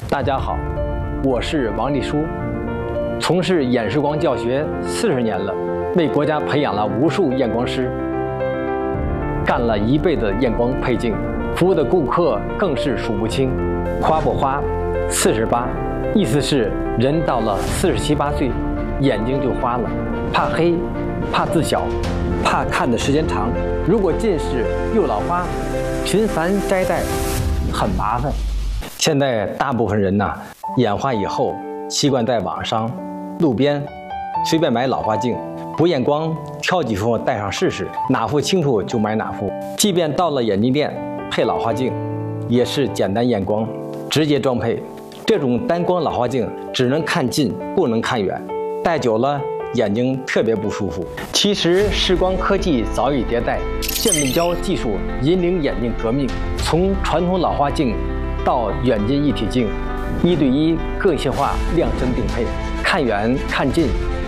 大家好，我是王立书，从事眼视光教学40年了，为国家培养了无数验光师，干了一辈子验光配镜，服务的顾客更是数不清。花不花，48，意思是人到了47、8岁，眼睛就花了，怕黑，怕字小，怕看的时间长。如果近视又老花，频繁摘戴很麻烦。现在大部分人呢，眼花以后习惯在网上、路边随便买老花镜，不验光，挑几副戴上试试，哪副清楚就买哪副。即便到了眼镜店配老花镜，也是简单验光，直接装配。这种单光老花镜只能看近，不能看远，戴久了眼睛特别不舒服。其实视光科技早已迭代，渐变焦技术引领眼镜革命，从传统老花镜到远近一体镜，1对1个性化量身定配，看远看近